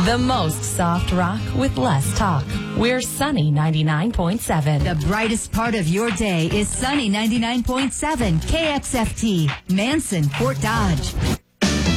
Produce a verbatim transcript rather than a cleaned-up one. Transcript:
The most soft rock with less talk. We're Sunny ninety-nine point seven. The brightest part of your day is Sunny ninety-nine point seven K X F T, Manson, Fort Dodge.